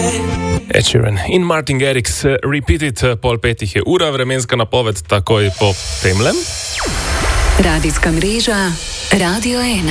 Ed Sheeran in Martin Garrix, Repeat It, 4:30 je ura, vremenska napoved takoj po temlem. Radijska mreža Radio 1.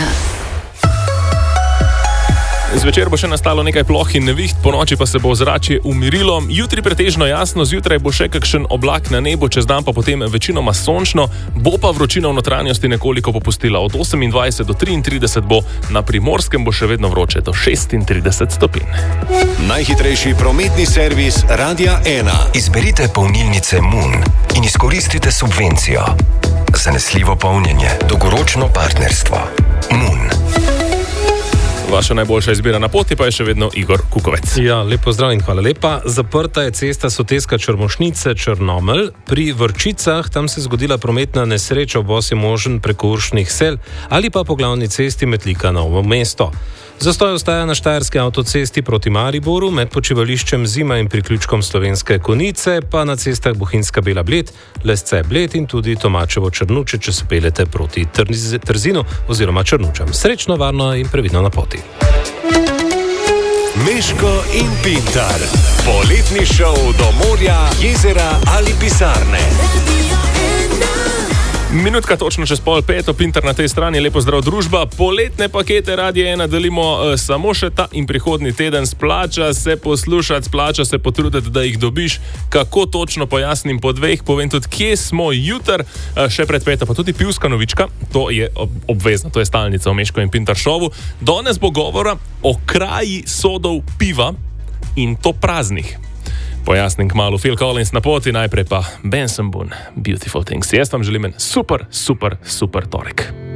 Zvečer bo še nastalo nekaj ploh in neviht, ponoči pa se bo ozračje umirilo. Jutri pretežno jasno, zjutraj bo še kakšen oblak na nebu, čez dan pa potem večinoma sončno, bo pa vročina v notranjosti nekoliko popustila. Od 28 do 33 bo, na Primorskem bo še vedno vroče do 36 stopinj. Najhitrejši prometni servis Radia 1. Izberite polnilnice Moon in izkoristite subvencijo. Zanesljivo polnjenje, dolgoročno partnerstvo. Moon. Vaša najboljša izbira na poti pa je še vedno Igor Kukovec. Ja, lepo zdrav in hvala lepa. Zaprta je cesta Soteska Črmošnice Črnomelj. Pri Vrčicah tam se je zgodila prometna nesreča ob osi Možen preko Uršnih sel ali pa po glavni cesti Metlika Novo mesto. Zastoj ostaja na štajerski avtocesti proti Mariboru, med počivališčem Zima in priključkom Slovenske Konjice, pa na cestah Bohinjska Bela Bled, Lesce Bled in tudi Tomačevo Črnuče, če se peljete proti Trzinu oziroma Črnučam. Srečno, varno in previdno na poti. Meško in Pintar. Poletni šov do morja, jezera ali pisarne. Minutka točno čez 4:30, Pintar na tej strani, lepo zdrav družba. Poletne pakete Radia 1 delimo samo še ta in prihodnji teden. Splača se poslušati, splača se potruditi, da jih dobiš. Kako točno pojasnim po dveh, povem tudi, kje smo jutr, še pred 5, pa tudi pivska novička, to je obvezno, to je stalnica v Meško in Pintar šovu. Danes bo govora o kraji sodov piva in to praznih. Pojasnim kmalu. Phil Collins na poti, najprej pa Benson Boone, Beautiful Things. Jaz vam želim en super torek.